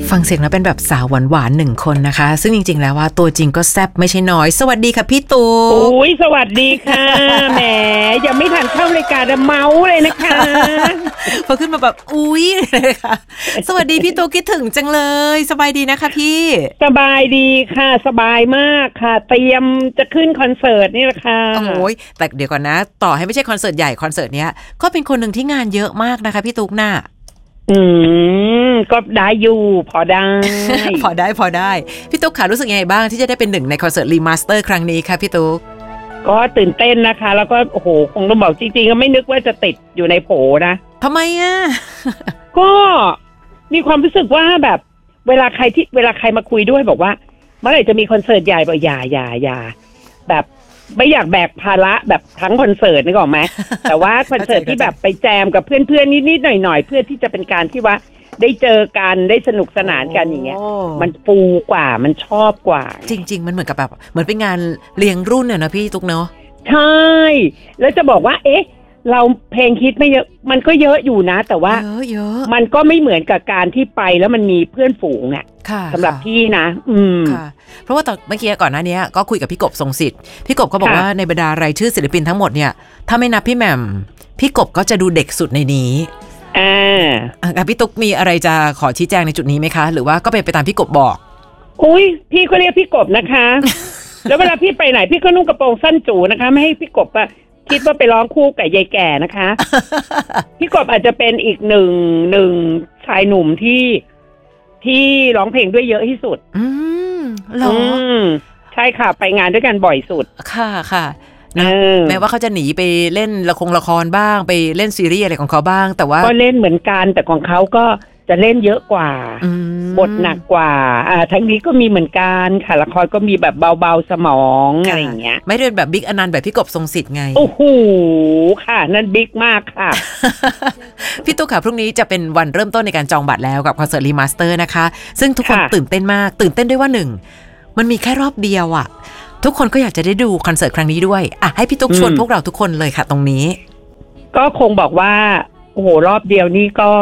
ฟังเสียงแล้วเป็นแบบสาวหวานๆหนึ่งคนนะคะซึ่งจริงๆแล้วว่าตัวจริงก็แซ่บไม่ใช่น้อยสวัสดีค่ะพี่ตุ๊กอุ้ยสวัสดีค่ะแหมยังไม่ทันเข้ารายการเมาเลยนะคะพอขึ้นมาแบบอุ้ยเลยค่ะสวัสดีพี่ตุ๊กคิดถึงจังเลยสบายดีนะคะพี่สบายดีค่ะสบายมากค่ะเตรียมจะขึ้นคอนเสิร์ตนี่แหละค่ะโอ้ยแต่เดี๋ยวก่อนนะต่อให้ไม่ใช่คอนเสิร์ตใหญ่คอนเสิร์ตเนี้ยก็เป็นคนหนึ่งที่งานเยอะมากนะคะพี่ตุ๊กน่ะก็ได้อยู่พอได้พอได้พี่ตุ๊กค่ะรู้สึกยังไงบ้างที่จะได้เป็นหนึ่งในคอนเสิร์ตรีมาสเตอร์ครั้งนี้ค่ะพี่ตุ๊กก็ตื่นเต้นนะคะแล้วก็โอ้โหคงต้องบอกจริงๆก็ไม่นึกว่าจะติดอยู่ในโผนะทำไมอ่ะก็มีความรู้สึกว่าแบบเวลาใครมาคุยด้วยบอกว่าเมื่อไหร่จะมีคอนเสิร์ตใหญ่บอกอย่าแบบไม่อยากแบกภาระแบบทั้งคอนเสิร์ตนึกออกไหม แต่ว่าคอนเสิร์ตที่แบบไปแจมกับเพื่อนๆนิดๆหน่อยๆเพื่อที่จะเป็นการที่ว่าได้เจอกันได้สนุกสนานกันอย่างเงี้ยมันฟูกว่ามันชอบกว่าจริงๆมันเหมือนกับแบบเหมือนเป็นงานเลี้ยงรุ่นน่ะนะพี่ตุ๊กเนาะใช่แล้วจะบอกว่าเราเพลงฮิตไม่เยอะมันก็เยอะอยู่นะแต่ว่าเยอะมันก็ไม่เหมือนกับการที่ไปแล้วมันมีเพื่อนฝูงอ่ะสำหรับพี่นะค่ะเพราะว่าตอนเมื่อกี้ก่อนหน้านี้ก็คุยกับพี่กบทรงสิทธิ์พี่กบก็บอกว่าในบรรดารายชื่อศิลปินทั้งหมดเนี่ยถ้าไม่นับพี่แหม่มพี่กบก็จะดูเด็กสุดในนี้พี่ตุ๊กมีอะไรจะขอชี้แจงในจุดนี้ไหมคะหรือว่าก็เป็นไปตามพี่กบบอกอุ้ยพี่ก็เรียกพี่กบนะคะ แล้วเวลาพี่ไปไหนพี่ก็นุ่งกระโปรงสั้นจูนะคะไม่ให้พี่กบคิดว่าไปร้องคู่กับยายแก่นะคะ พี่กบอาจจะเป็นอีกหนึ่งชายหนุ่มที่ร้องเพลงด้วยเยอะที่สุดหรอใช่ค่ะไปงานด้วยกันบ่อยสุดค่ะแม้ว่าเขาจะหนีไปเล่นละครบ้างไปเล่นซีรีส์อะไรของเขาบ้างแต่ว่าก็เล่นเหมือนกันแต่ของเขาก็จะเล่นเยอะกว่าบทหนักกว่าทั้งนี้ก็มีเหมือนกันค่ะละครก็มีแบบเบาๆสมองอะไรอย่างเงี้ยไม่ได้แบบบิ๊กอนันต์แบบพี่กบทรงสิทธิ์ไงโอ้โหค่ะนั่นบิ๊กมากค่ะพี่ตุ๊กค่ะพรุ่งนี้จะเป็นวันเริ่มต้นในการจองบัตรแล้วกับคอนเสิร์ตรีมาสเตอร์นะคะซึ่งทุกคนตื่นเต้นมากตื่นเต้นด้วยว่า1มันมีแค่รอบเดียวอ่ะทุกคนก็อยากจะได้ดูคอนเสิร์ตครั้งนี้ด้วยให้พี่ตุ๊กชวนพวกเราทุกคนเลยค่ะตรงนี้ก็คงบอกว่าโอ้โหรอบเดียวนี่ก็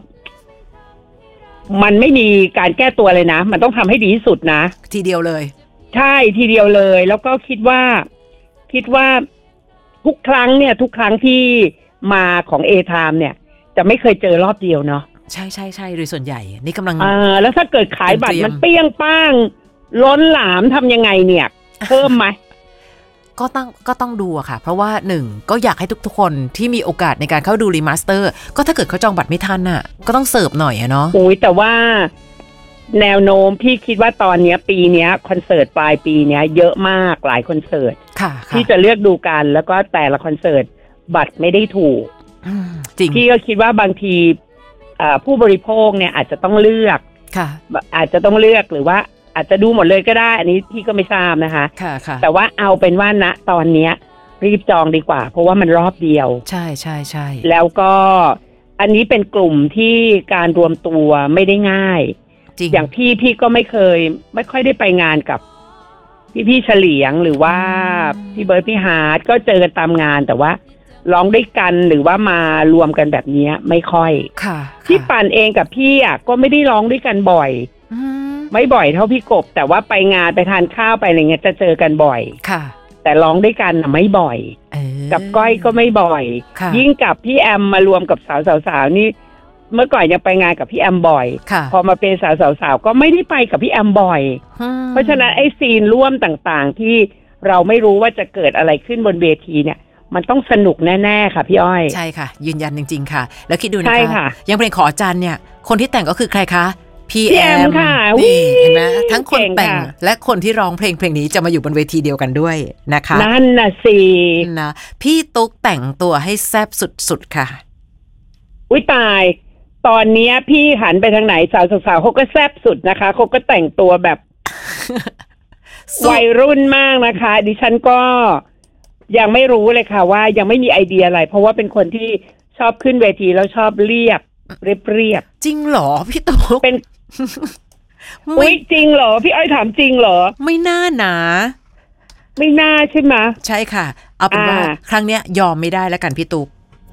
มันไม่มีการแก้ตัวเลยนะมันต้องทำให้ดีที่สุดนะทีเดียวเลยใช่ทีเดียวเลยแล้วก็คิดว่าทุกครั้งที่มาของ A-Time เนี่ยจะไม่เคยเจอรอบเดียวเนาะใช่โดยส่วนใหญ่นี่กำลังแล้วถ้าเกิดขายบัตรมันเปี้ยงป้างล้นหลามทำยังไงเนี่ยเพิ่มไหมก็ต้องดูอะค่ะเพราะว่า1ก็อยากให้ทุกคนที่มีโอกาสในการเข้าดูรีมาสเตอร์ก็ถ้าเกิดเขาจองบัตรไม่ทันน่ะก็ต้องเสิร์ฟหน่อยอะเนาะโอ้ยแต่ว่าแนวโน้มพี่คิดว่าตอนนี้ปีนี้คอนเสิร์ตปลายปีนี้เยอะมากหลายคอนเสิร์ตที่จะเลือกดูกันแล้วก็แต่ละคอนเสิร์ตบัตรไม่ได้ถูกจริงพี่ก็คิดว่าบางทีผู้บริโภคเนี่ยอาจจะต้องเลือกอาจจะต้องเลือกหรือว่าอาจจะดูหมดเลยก็ได้อันนี้พี่ก็ไม่ทราบนะคะแต่ว่าเอาเป็นว่าณตอนนี้รีบจองดีกว่าเพราะว่ามันรอบเดียวใช่แล้วก็อันนี้เป็นกลุ่มที่การรวมตัวไม่ได้ง่ายอย่างพี่ก็ไม่ค่อยได้ไปงานกับพี่เฉลียงหรือว่าพี่เบิร์ดพี่ฮาร์ดก็เจอกันตามงานแต่ว่าร้องด้วยกันหรือว่ามารวมกันแบบนี้ไม่ค่อยพี่ปั่นเองกับพี่ก็ไม่ได้ร้องด้วยกันบ่อยไม่บ่อยเท่าพี่กบแต่ว่าไปงานไปทานข้าวไปอะไรเงี้ยจะเจอกันบ่อยแต่ร้องด้วยกันไม่บ่อยกับก้อยก็ไม่บ่อยยิ่งกับพี่แอมมารวมกับสาวนี่เมื่อก่อนยังไปงานกับพี่แอมบ่อยพอมาเป็นสาวก็ไม่ได้ไปกับพี่แอมบ่อยเพราะฉะนั้นไอ้ซีนร่วมต่างๆที่เราไม่รู้ว่าจะเกิดอะไรขึ้นบนเวทีเนี่ยมันต้องสนุกแน่ๆค่ะพี่อ้อยใช่ค่ะยืนยันจริงๆค่ะแล้วคิดดูนะคะยังเพลงขอจันเนี่ยคนที่แต่งก็คือใครคะพี่แอมค่ะนี่เห็นไหมทั้งคนแต่งและคนที่ร้องเพลงนี้จะมาอยู่บนเวทีเดียวกันด้วยนะคะนั่นน่ะสินะพี่ตุ๊กแต่งตัวให้แซ่บสุดๆค่ะอุ๊ยตายตอนนี้พี่หันไปทางไหนสาวๆเขาก็แซ่บสุดนะคะเขาก็แต่งตัวแบบ วัยรุ่นมากนะคะดิฉันก็ยังไม่รู้เลยค่ะว่ายังไม่มีไอเดียอะไรเพราะว่าเป็นคนที่ชอบขึ้นเวทีแล้วชอบเรียบจริงเหรอพี่ตุ๊กเป็นอุ๊ยจริงเหรอพี่อ้อยถามจริงเหรอไม่น่านะไม่น่าใช่ไหมใช่ค่ะเอาเป็นว่าครั้งเนี้ยยอมไม่ได้แล้วกันพี่ตุ๊ก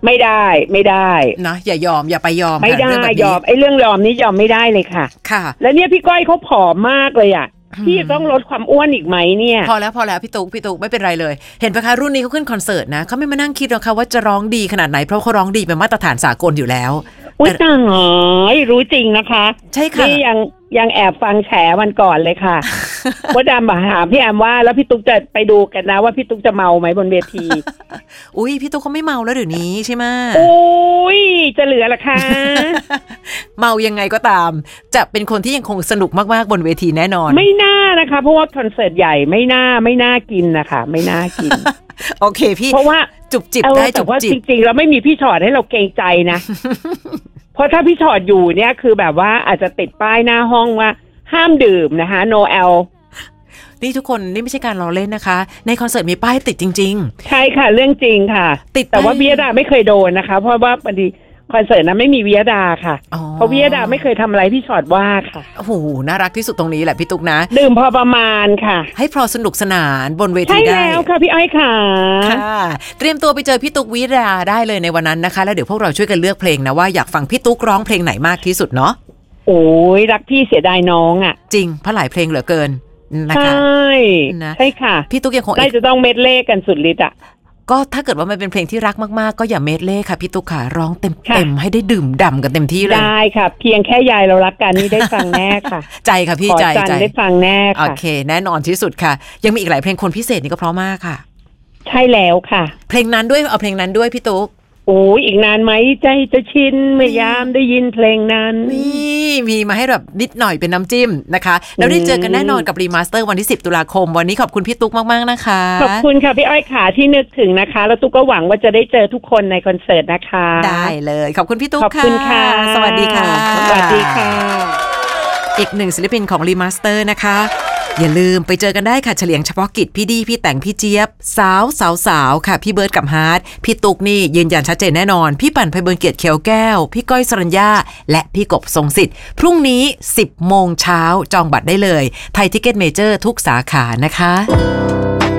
ไม่ได้นะอย่ายอมอย่าไปยอมไม่ได้ยอมไอ้เรื่องยอมนี่ยอมไม่ได้เลยค่ะค่ะแล้วเนี่ยพี่ก้อยเขาผอมมากเลยอ่ะพี่ต้องลดความอ้วนอีกไหมเนี่ยพอแล้วพี่ตุ๊กไม่เป็นไรเลยเห็นปะคะรุ่นนี้เขาขึ้นคอนเสิร์ตนะเขาไม่มานั่งคิดหรอกค่ะว่าจะร้องดีขนาดไหนเพราะเขาร้องดีเป็นมาตรฐานสากลอยู่แล้วอุ้ยตายรู้จริงนะคะใช่ค่ะนี่ยังแอบฟังแฉวันก่อนเลยค่ะว่าดำถามพี่แอมว่าแล้วพี่ตุ๊กจะไปดูกันนะว่าพี่ตุ๊กจะเมาไหมบนเวทีอุ้ยพี่ตุ๊กเขาไม่เมาแล้วเดี๋ยวนี้ใช่ไหมอุ้ยจะเหลือละคะเมายังไงก็ตามจะเป็นคนที่ยังคงสนุกมากๆบนเวทีแน่นอนไม่น่านะคะเพราะว่าคอนเสิร์ตใหญ่ไม่น่ากินนะคะไม่น่ากินโอเคพี่เพราะว่าจุบจิบได้จุบจิบจริงๆแล้วไม่มีพี่ชอดให้เราเกรงใจนะเพราะถ้าพี่ชอดอยู่เนี่ยคือแบบว่าอาจจะติดป้ายหน้าห้องว่าห้ามดื่มนะคะ no al นี่ทุกคนนี่ไม่ใช่การล้อเล่นนะคะในคอนเสิร์ตมีป้ายติดจริงๆใช่ค่ะเรื่องจริงค่ะติดแต่ว่าวิยดาไม่เคยโดนนะคะเพราะว่าบางทีคอนเสิร์ตนั้นไม่มีวิยดาค่ะเพราะวิยดาไม่เคยทำอะไรพี่ชอดว่าค่ะโอ้โหน่ารักที่สุดตรงนี้แหละพี่ตุ๊กนะดื่มพอประมาณค่ะให้พอสนุกสนานบนเวทีได้ใช่แล้วค่ะพี่อ้อยค่ะเตรียมตัวไปเจอพี่ตุ๊กวิยดาได้เลยในวันนั้นนะคะแล้วเดี๋ยวพวกเราช่วยกันเลือกเพลงนะว่าอยากฟังพี่ตุ๊กร้องเพลงไหนมากที่สุดเนาะโอ้ยรักพี่เสียดายน้องอ่ะจริงเพราะหลายเพลงเหลือเกินนะคะใช่ค่ะพี่ตุ๊กยังคงได้จะต้องเมดเล่กันสุดฤทธิ์อ่ะก็ถ้าเกิดว่ามันเป็นเพลงที่รักมากๆก็อย่าเมดเล่ค่ะพี่ตุ๊กค่ะร้องเต็มให้ได้ดื่มด่ำกันเต็มที่เลยได้ค่ะเพียงแค่ยายเรารักกันนี่ได้ฟังแน่ค่ะใจค่ะพี่ใจได้ฟังแน่ค่ะโอเคแน่นอนที่สุดค่ะยังมีอีกหลายเพลงคนพิเศษนี่ก็เพราะมากค่ะใช่แล้วค่ะเพลงนั้นด้วยเอาเพลงนั้นด้วยพี่ตุ๊กโอ้ยอีกนานไหมใจจะชินเมื่อยามได้ยินเพลงนั้นนี่มีมาให้แบบนิดหน่อยเป็นน้ำจิ้มนะคะแล้วได้เจอกันแน่นอนกับรีมาสเตอร์วันที่10 ตุลาคมวันนี้ขอบคุณพี่ตุ๊กมากๆนะคะขอบคุณค่ะพี่อ้อยขาที่นึกถึงนะคะแล้วตุ๊กก็หวังว่าจะได้เจอทุกคนในคอนเสิร์ตนะคะได้เลยขอบคุณพี่ตุ๊กค่ะขอบคุณค่ะสวัสดีค่ะสวัสดีค่ะอีกหนึ่งศิลปินของรีมาสเตอร์นะคะอย่าลืมไปเจอกันได้ค่ะเฉลียงเฉพาะกิจพี่ดีพี่แต่งพี่เจี๊ยบสาวค่ะพี่เบิร์ดกับฮาร์ดพี่ตุ๊กนี่ยืนยันชัดเจนแน่นอนพี่ปั่นไพบูลย์เกียรติเขียวแก้วพี่ก้อยสรัญญาและพี่กบทรงสิทธิ์พรุ่งนี้ 10 โมงเช้าจองบัตรได้เลยไทยทิกเก็ตเมเจอร์ทุกสาขานะคะ